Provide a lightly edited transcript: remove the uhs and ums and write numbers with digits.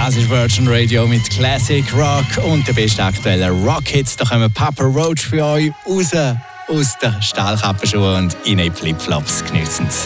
Das ist Virgin Radio mit Classic Rock und der beste aktuelle Rock-Hits. Da kommen Papa Roach für euch raus aus den Stahlkappenschuhen und in die Flipflops. Geniessen Sie.